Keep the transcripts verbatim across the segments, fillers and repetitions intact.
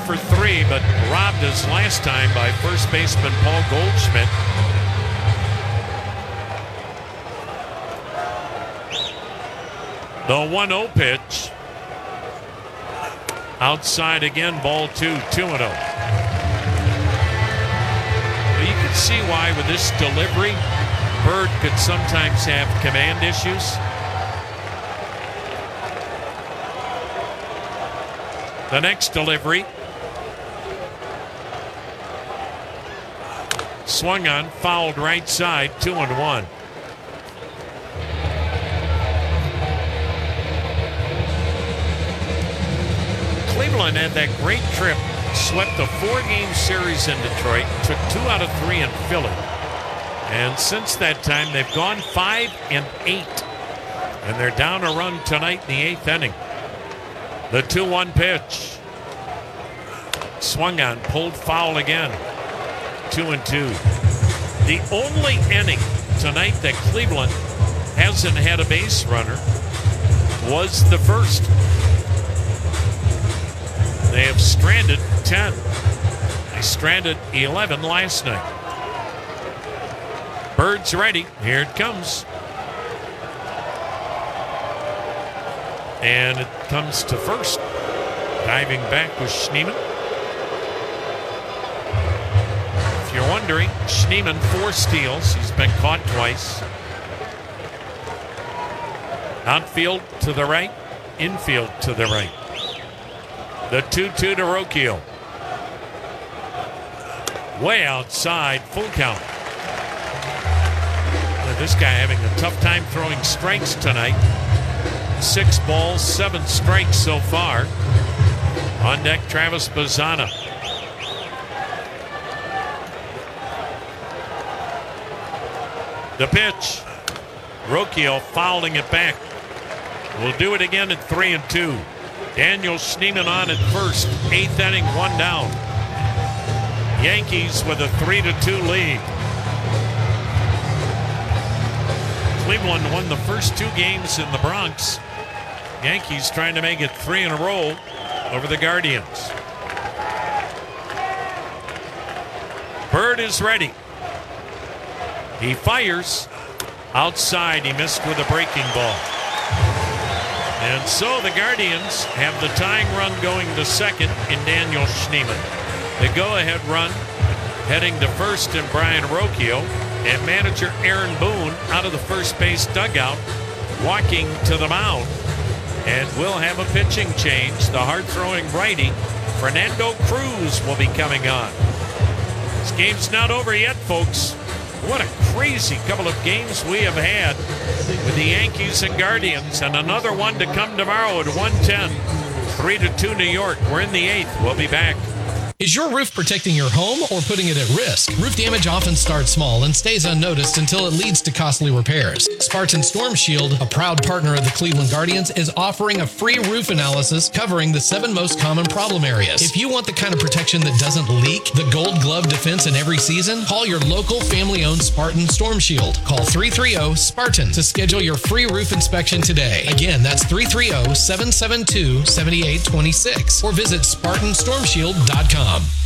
for three, but robbed his last time by first baseman Paul Goldschmidt. The one oh pitch. Outside again, ball two, two and oh. You can see why with this delivery, Bird could sometimes have command issues. The next delivery. Swung on, fouled right side, two and one. Cleveland had that great trip, swept a four-game series in Detroit, took two out of three in Philly. And since that time, they've gone five and eight. And they're down a run tonight in the eighth inning. The two one pitch. Swung on, pulled foul again. Two and two. The only inning tonight that Cleveland hasn't had a base runner was the first. They have stranded ten. They stranded eleven last night. Bird's ready. Here it comes. And it comes to first. Diving back was Schneemann. If you're wondering, Schneemann, four steals. He's been caught twice. Outfield to the right, infield to the right. The two two to Rocchio. Way outside, full count. Now this guy having a tough time throwing strikes tonight. Six balls, seven strikes so far. On deck, Travis Bazzana. The pitch. Rocchio fouling it back. We'll do it again at three and two. Daniel Schneemann on at first. Eighth inning, one down. Yankees with a three to two lead. Cleveland won the first two games in the Bronx. Yankees trying to make it three in a row over the Guardians. Bird is ready. He fires. Outside, he missed with a breaking ball. And so the Guardians have the tying run going to second in Daniel Schneemann. The go-ahead run heading to first in Brian Rocchio, and manager Aaron Boone out of the first base dugout walking to the mound. And we'll have a pitching change. The hard-throwing righty, Fernando Cruz, will be coming on. This game's not over yet, folks. What a crazy couple of games we have had with the Yankees and Guardians, and another one to come tomorrow at one ten. three to two New York. We're in the eighth. We'll be back. Is your roof protecting your home or putting it at risk? Roof damage often starts small and stays unnoticed until it leads to costly repairs. Spartan Storm Shield, a proud partner of the Cleveland Guardians, is offering a free roof analysis covering the seven most common problem areas. If you want the kind of protection that doesn't leak, the gold glove defense in every season, call your local family-owned Spartan Storm Shield. Call three three zero SPARTAN to schedule your free roof inspection today. Again, that's three three zero, seven seven two, seven eight two six or visit Spartan Storm Shield dot com.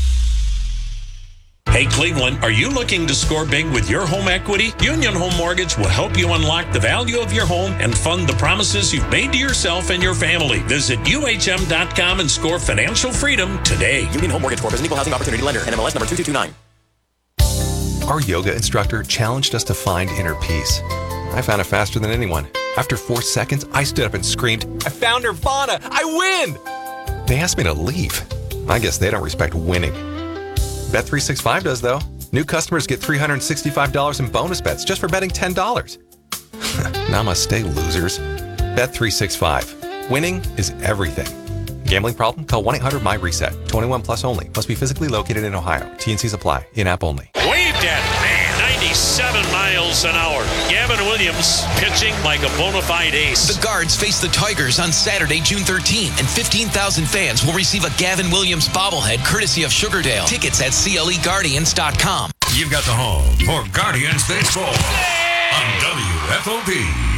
Hey Cleveland, are you looking to score big with your home equity? Union Home Mortgage will help you unlock the value of your home and fund the promises you've made to yourself and your family. Visit U H M dot com and score financial freedom today. Union Home Mortgage Corp is an equal housing opportunity lender. N M L S number two two two nine. Our yoga instructor challenged us to find inner peace. I found it faster than anyone. After four seconds, I stood up and screamed, "I found Nirvana! I win!" They asked me to leave. I guess they don't respect winning. Bet three sixty-five does, though. New customers get three hundred sixty-five dollars in bonus bets just for betting ten dollars. Namaste, losers. Bet three sixty-five. Winning is everything. Gambling problem? Call one eight hundred my reset. twenty-one plus only. Must be physically located in Ohio. T N Cs apply. In-app only. Waved at it, man. ninety-seven miles an hour. Gavin Williams pitching like a bona fide ace. The Guards face the Tigers on Saturday, June thirteenth, and fifteen thousand fans will receive a Gavin Williams bobblehead courtesy of Sugardale. Tickets at C L E Guardians dot com. You've got the home for Guardians Baseball on W F O P.